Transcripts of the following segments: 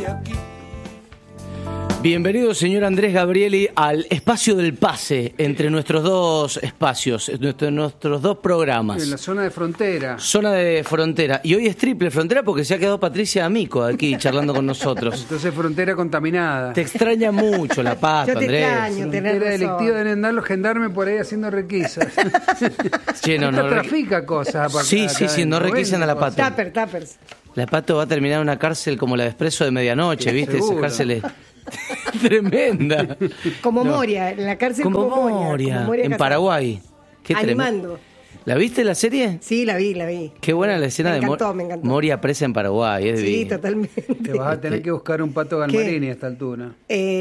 Bienvenido, señor Andrés Gabrieli, al espacio del pase entre nuestros dos espacios, nuestros dos programas. En la zona de frontera. Zona de frontera. Y hoy es triple frontera porque se ha quedado Patricia Amico aquí charlando con nosotros. Entonces frontera contaminada. Te extraña mucho la Pato, Yo te Andrés. extraño, tenés Era razón. delictivo deben andar los gendarmes por ahí haciendo requisas. Che, no, Esta no, trafica cosas. Sí, no requisan a la Pato. Tuppers. La Pato va a terminar en una cárcel como la de Expreso de Medianoche, ¿viste? Esas Seguro. cárceles tremenda. Como No. Moria, en la cárcel Como como Moria, Moria en Casal. Paraguay. Qué Animando. ¿La viste la serie? Sí, la vi. Qué buena la escena Me encantó, de me encantó. Moria presa en Paraguay. Es Sí, divina. totalmente. Te vas a tener que buscar un Pato Galmarini a esta altura.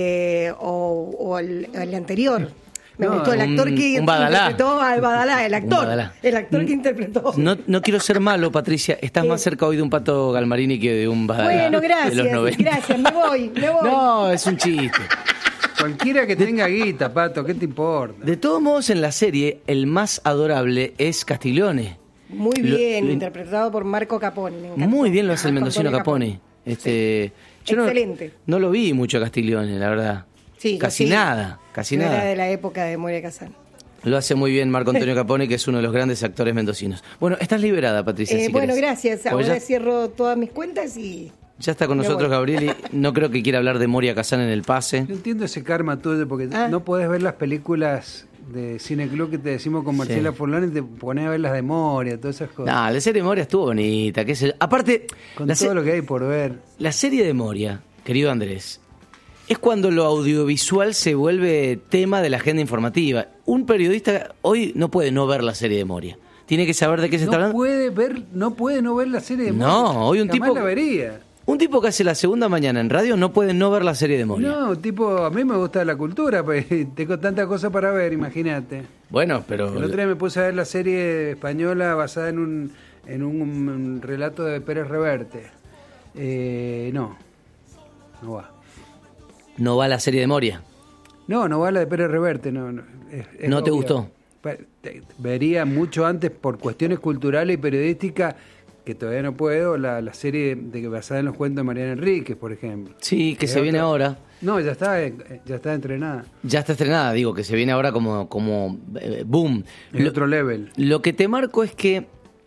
O el anterior. Me No, gustó el actor que un Badalá. interpretó al Badalá, el actor. Badalá. El actor que interpretó. No quiero ser malo, Patricia. Estás más cerca hoy de un Pato Galmarini que de un Badalá. Bueno, de los 90. gracias, me voy. No, es un chiste. Cualquiera que tenga guita, Pato, ¿qué te importa? De todos modos, en la serie, el más adorable es Castiglione. Muy Lo- bien, lo- interpretado por Marco Capone. me encantó. Muy bien lo hace el Marco mendocino Antonio Capone. Yo Excelente. No lo vi mucho a Castiglione, la verdad. Sí, yo Casi sí. nada, casi Yo nada. Era de la época de Moria Casal. Lo hace muy bien Marco Antonio Capone, que es uno de los grandes actores mendocinos. Bueno, estás liberada, Patricia. si Bueno, querés. gracias. Porque Ahora ya, cierro todas mis cuentas y... ya está con me nosotros voy. Gabrieli. No creo que quiera hablar de Moria Casán en el pase. No entiendo ese karma tuyo porque Ah. no podés ver las películas de Cine Club que te decimos con Marcela Forlán y te pones a ver las de Moria, todas esas cosas. No, la serie de Moria estuvo bonita. Qué sé yo. Aparte, Con la, todo se- lo que hay por ver. la serie de Moria, querido Andrés, es cuando lo audiovisual se vuelve tema de la agenda informativa. Un periodista hoy no puede no ver la serie de Moria. Tiene que saber de qué se está No hablando. puede no ver la serie de No, Moria. hoy un Jamás tipo- la vería. Un tipo que hace la segunda mañana en radio no puede no ver la serie de Moria. No, tipo, a mí me gusta la cultura, pues tengo tantas cosas para ver, imagínate. Bueno, pero... El otro día me puse a ver la serie española basada en un relato de Pérez Reverte. No va. No va la serie de Moria. No va la de Pérez Reverte, no. Es ¿No te obvio. gustó? Vería mucho antes por cuestiones culturales y periodísticas, que todavía no puedo, la serie basada en los cuentos de Mariana Enríquez, por ejemplo. Sí, que Es se viene otra- ahora. No, ya está entrenada. Ya está estrenada, digo, que se viene ahora como boom. En otro level. Lo que te marco es que...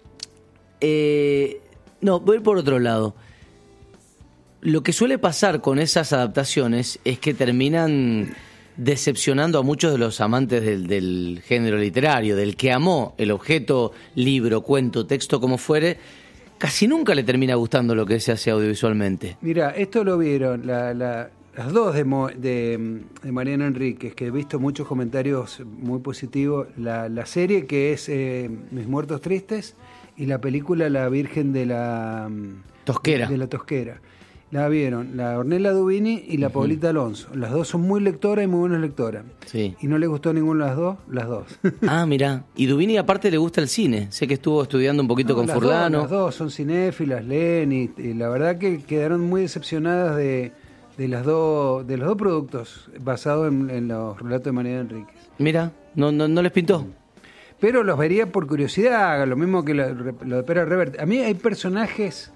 no, voy a ir por otro lado. Lo que suele pasar con esas adaptaciones es que terminan decepcionando a muchos de los amantes del género literario, del que amó el objeto, libro, cuento, texto, como fuere, casi nunca le termina gustando lo que se hace audiovisualmente. Mira, esto lo vieron las dos de Mariana Enríquez, que he visto muchos comentarios muy positivos. La serie que es Mis Muertos Tristes y la película La Virgen de la Tosquera. De la Tosquera. La vieron la Ornella Dubini y la Paulita Alonso. Las dos son muy lectoras y muy buenas lectoras. Sí. ¿Y no le gustó ninguna de las dos? Ah, mirá. Y Dubini aparte le gusta el cine. Sé que estuvo estudiando un poquito No, con las Furlano. Las dos son cinéfilas, leen y la verdad que quedaron muy decepcionadas de los dos productos basados en los relatos de Mariana Enríquez. Mira, no les pintó. Pero los vería por curiosidad, lo mismo que lo de Pérez Reverte. A mí hay personajes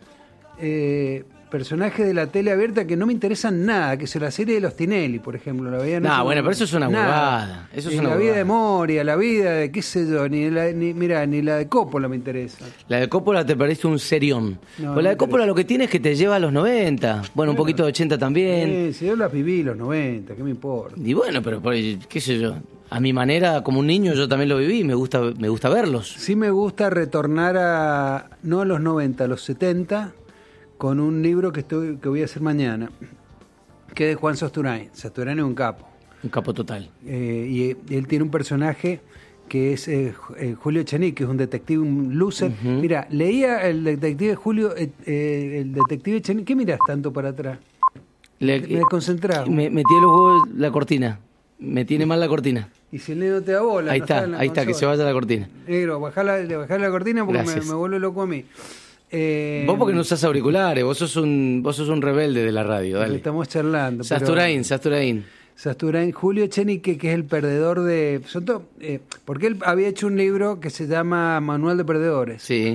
de la tele abierta que no me interesan nada, que es la serie de los Tinelli, por ejemplo. La veía, No, bueno, pero eso es una nada. huevada. Eso es Ni una la vida huevada. de Moria, la vida de qué sé yo, ni la de Coppola me interesa. La de Coppola te perdiste un serión. No, Pues la no de Coppola lo que tiene es que te lleva a los 90. Bueno, un poquito de 80 también. Si yo las viví los 90, ¿qué me importa? Y bueno, pero qué sé yo. A mi manera, como un niño, yo también lo viví. Me gusta verlos. Sí me gusta retornar no a los 90, a los 70, con un libro que voy a hacer mañana, que es de Juan Sasturain. Sasturain es un capo. Un capo total. Y él tiene un personaje que es Julio Echenique, que es un detective, un loser. Mira, leía el detective Julio, el detective Echenique. ¿Qué miras tanto para atrás? Me desconcentraba. Me metí los huevos la cortina. Me tiene mal la cortina. Y si el negro te da bola, Ahí no está, en la ahí está, que consola. se vaya la cortina. Negro, bajala la cortina porque Gracias. me vuelve loco a mí. Vos porque no usás auriculares, vos sos un rebelde de la radio, dale. Estamos charlando. Sasturain. Sasturain, Julio Echenique, que es el perdedor de... porque él había hecho un libro que se llama Manual de Perdedores. Sí.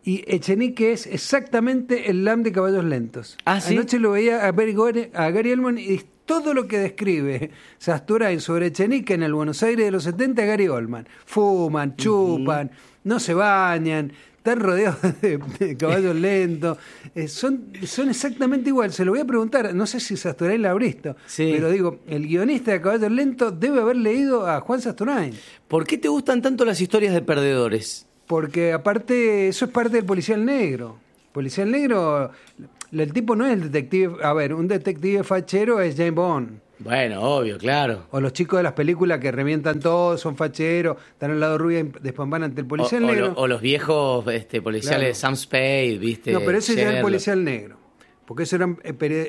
Y Echenique es exactamente el LAM de Caballos Lentos. ¿Ah, sí? Anoche lo veía a Gary Oldman y todo lo que describe Sasturain sobre Echenique en el Buenos Aires de los 70 Gary Oldman. Fuman, chupan, no se bañan, están rodeados de caballos lentos. Son exactamente igual. Se lo voy a preguntar, no sé si Sasturain la ha visto, Sí. pero digo, el guionista de Caballos Lentos debe haber leído a Juan Sasturain. ¿Por qué te gustan tanto las historias de perdedores? Porque aparte, eso es parte del policial negro. Policial negro, el tipo no es el detective. A ver, un detective fachero es James Bond. Bueno, obvio, claro. O los chicos de las películas que revientan todo, son facheros, están al lado rubia y despampan ante el policial negro. O los viejos policiales, Claro. Sam Spade, ¿viste? No, pero ese ya es el Sherlock. policial negro. Porque eso eran,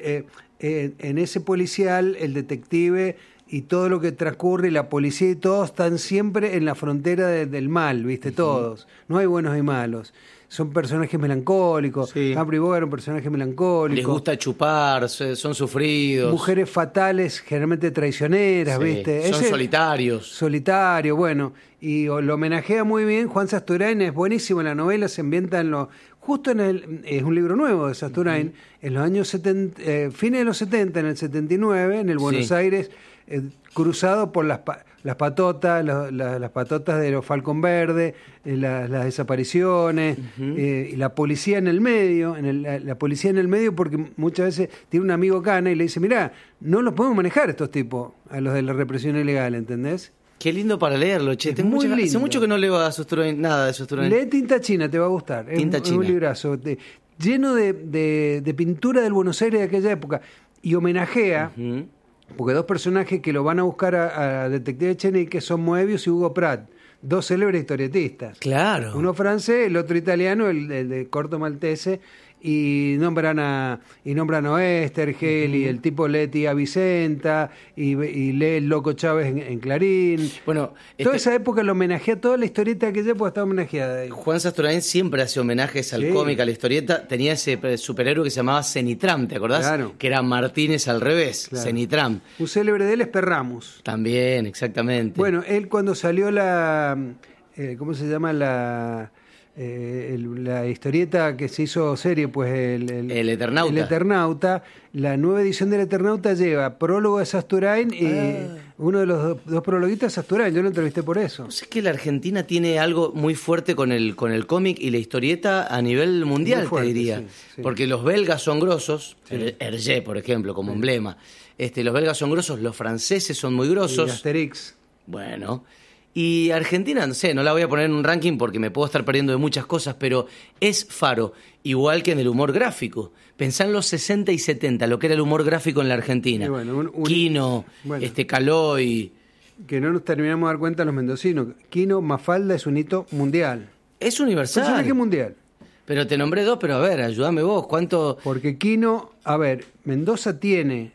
en ese policial, el detective y todo lo que transcurre, y la policía y todos están siempre en la frontera del mal, ¿viste? Todos. No hay buenos y malos. Son personajes melancólicos. Sí. Humphrey Bogart era un personaje melancólico. Les gusta chupar, son sufridos. Mujeres fatales, generalmente traicioneras, Sí, ¿viste? son solitarios. Solitario, bueno. Y lo homenajea muy bien. Juan Sasturain es buenísimo en la novela, se ambienta justo es un libro nuevo de Sasturain, en los años 70, fines de los 70, en el 79, en el Buenos Sí. Aires, cruzado por las patotas, las patotas de los Falcon Verde, las desapariciones, y la policía en el medio, la policía en el medio, porque muchas veces tiene un amigo cana y le dice, mirá, no los podemos manejar estos tipos, a los de la represión ilegal, ¿entendés? Qué lindo para leerlo, che. Es Tengo muy hace lindo. mucho que no leo a Sasturain, nada de Sasturain. Lee Tinta China, te va a gustar. Tinta Es China. un librazo. Lleno de pintura del Buenos Aires de aquella época. Y homenajea, Ujú. porque dos personajes que lo van a buscar a Detective Echenique son Moebius y Hugo Pratt, dos célebres historietistas. Claro. Uno francés, el otro italiano, el de corto maltese, y nombran a Oestergel, y el tipo lee a Vicenta, y lee el Loco Chávez en Clarín. Bueno, Toda esa época lo homenajea, toda la historieta de aquella época está homenajeada ahí. Juan Sasturain siempre hace homenajes al Sí. cómic, a la historieta. Tenía ese superhéroe que se llamaba Cenitram, ¿te acordás? Claro. Que era Martínez al revés, Claro. Cenitram. Un célebre de él es Perramus. También, exactamente. Bueno, él cuando salió ¿cómo se llama la historieta que se hizo serie? Pues El Eternauta. El Eternauta. La nueva edición del Eternauta lleva prólogo de Sasturain y uno de los dos prologuistas es Sasturain. Yo lo entrevisté por eso. No sé, que la Argentina tiene algo muy fuerte con el cómic y la historieta a nivel mundial, Muy fuerte, te diría. sí, sí. Porque los belgas son grosos, Hergé, por ejemplo, como emblema. Los belgas son grosos, los franceses son muy Y grosos. Asterix. Bueno, y Argentina, no sé, no la voy a poner en un ranking porque me puedo estar perdiendo de muchas cosas, pero es faro, igual que en el humor gráfico. Pensá en los 60 y 70, lo que era el humor gráfico en la Argentina. Y bueno, Quino, bueno. Calói. Que no nos terminamos de dar cuenta los mendocinos. Quino Mafalda es un hito mundial. Es universal. Personaje mundial. Pero te nombré dos, pero a ver, ayúdame vos, ¿cuánto? Porque Quino, a ver, Mendoza tiene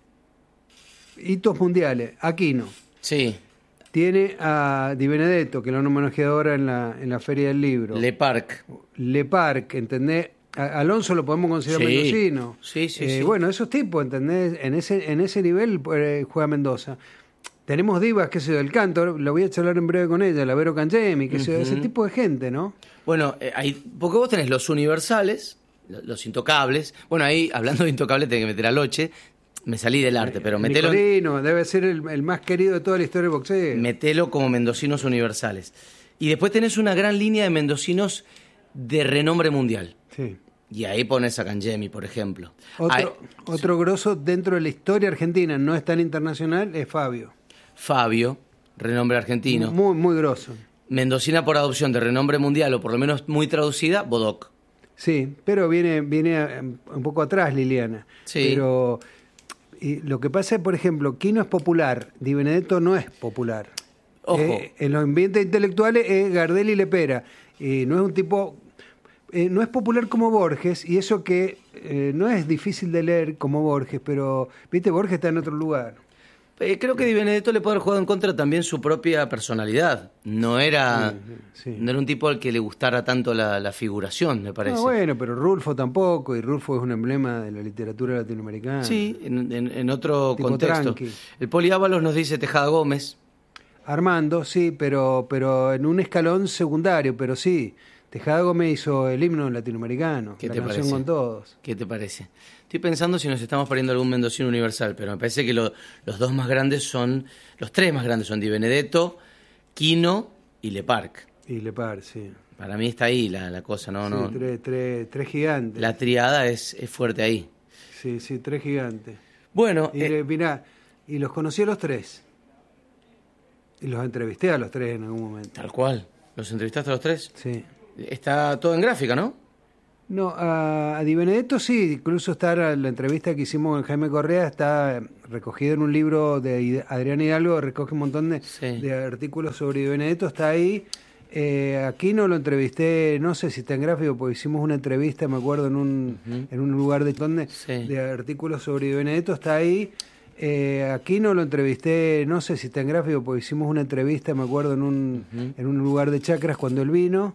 hitos mundiales. A Quino. Sí, Tiene a Di Benedetto, que lo han homenajeado ahora en la Feria del Libro. Le Parc. Le Parc, ¿entendés? Alonso lo podemos considerar Sí. mendocino. Sí, sí. Bueno, esos tipos, ¿entendés? En ese nivel juega Mendoza. Tenemos divas, qué sé yo, del canto, lo voy a charlar en breve con ella, la Vero Cangemi, qué sé yo, ese tipo de gente, ¿no? Bueno, porque vos tenés los universales, los intocables. Bueno, ahí, hablando de intocables, tenés que meter a Loche. Me salí del arte, pero metelo, Nicolino, debe ser el más querido de toda la historia del boxeo. metelo como mendocinos universales. Y después tenés una gran línea de mendocinos de renombre mundial. Sí. Y ahí pones a Cangemi, por ejemplo. Ahí- Otro grosso dentro de la historia argentina, no es tan internacional, es Fabio. Fabio, renombre argentino. Muy, muy grosso. Mendocina por adopción de renombre mundial, o por lo menos muy traducida, Bodoc. Sí, pero viene un poco atrás Liliana. Sí. Pero lo que pasa es, por ejemplo, Quino es popular, Di Benedetto no es popular. Ojo. En los ambientes intelectuales es Gardel y Lepera. No es un tipo... no es popular como Borges, y eso que no es difícil de leer como Borges, pero, viste, Borges está en otro lugar. Creo que Di Benedetto le puede haber jugado en contra también su propia personalidad. No era Sí. no era un tipo al que le gustara tanto la figuración, me parece. No, bueno, pero Rulfo tampoco, y Rulfo es un emblema de la literatura latinoamericana. Sí, en otro Tipo contexto. tranqui. El Poli Ábalos nos dice Tejada Gómez. Armando, sí, pero en un escalón secundario, pero sí. Tejada Gómez hizo el himno latinoamericano, ¿Qué la te canción parece? con todos. ¿Qué te parece? Estoy pensando si nos estamos perdiendo algún mendocino universal, pero me parece que los dos más grandes son, los tres más grandes son Di Benedetto, Quino y Le Parc. Y Lepar, sí. Para mí está ahí la cosa, ¿no? Sí, No. tres gigantes. La triada es fuerte ahí. Sí, tres gigantes. Bueno, Y mirá, y los conocí a los tres. Y los entrevisté a los tres en algún momento. tal cual. ¿Los entrevistaste a los tres? Sí. Está todo en gráfica, ¿no? No, a Di Benedetto sí, incluso está la entrevista que hicimos con Jaime Correa, está recogido en un libro de Adrián Hidalgo, recoge un montón de artículos sobre Di Benedetto, está ahí. Aquí no lo entrevisté, no sé si está en gráfico, porque hicimos una entrevista, me acuerdo, en un lugar de artículos sobre Di Benedetto, está ahí. Aquí no lo entrevisté, no sé si está en gráfico, porque hicimos una entrevista, me acuerdo, en un lugar de Chacras cuando él vino.